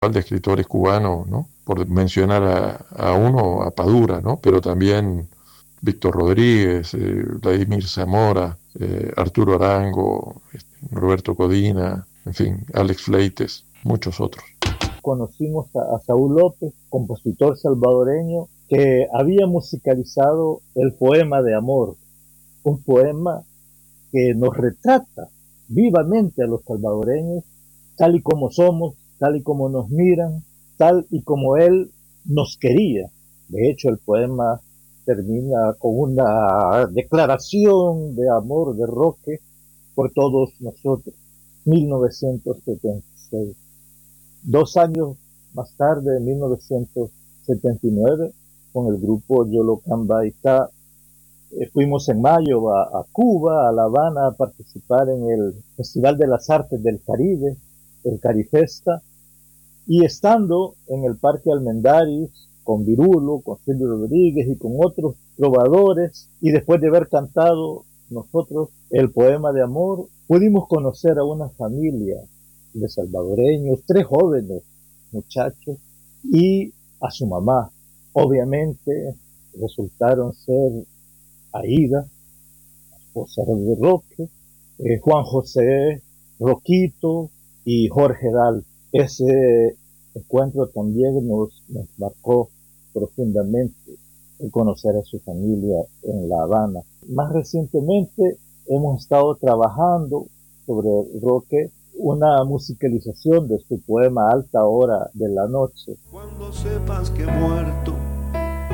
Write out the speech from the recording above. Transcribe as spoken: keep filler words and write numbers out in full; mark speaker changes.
Speaker 1: de escritores cubanos, ¿no? Por mencionar a, a uno, a Padura, ¿no? Pero también Víctor Rodríguez, eh, Vladimir Zamora, eh, Arturo Arango, Roberto Codina, en fin, Alex Fleites, muchos otros.
Speaker 2: Conocimos a, a Saúl López, compositor salvadoreño, que había musicalizado el poema de amor, un poema que nos retrata vivamente a los salvadoreños, tal y como somos, tal y como nos miran, tal y como él nos quería. De hecho, el poema termina con una declaración de amor de Roque por todos nosotros. mil novecientos setenta y seis. Dos años más tarde, en mil novecientos setenta y nueve, con el grupo Yolocán Baitá, eh, fuimos en mayo a, a Cuba, a La Habana, a participar en el Festival de las Artes del Caribe, el Carifesta, y estando en el Parque Almendaris con Virulo, con Silvio Rodríguez y con otros trovadores, y después de haber cantado nosotros el poema de amor, pudimos conocer a una familia de salvadoreños, tres jóvenes muchachos, y a su mamá. Obviamente resultaron ser Aida, esposa de Roque, eh, Juan José, Roquito y Jorge Dal. Ese encuentro también nos, nos marcó profundamente el conocer a su familia en La Habana. Más recientemente hemos estado trabajando sobre Roque una musicalización de su poema Alta Hora de la Noche.
Speaker 3: Cuando sepas que he muerto,